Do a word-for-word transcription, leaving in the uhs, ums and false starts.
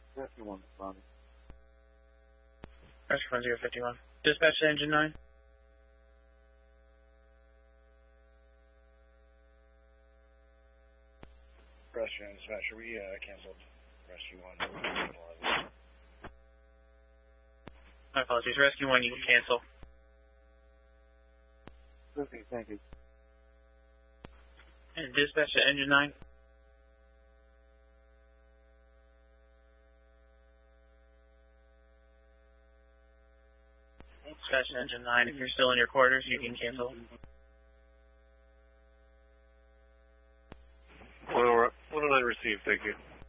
fifty-one, responding. Rescue one zero fifty-one. Dispatch to engine nine. Rescue and dispatcher, we uh, canceled Rescue one. eleven. My apologies. Rescue one, you can cancel. Okay, thank you. And dispatch to engine nine. Dispatch to engine nine. If you're still in your quarters, you can cancel. one oh nine received, thank you.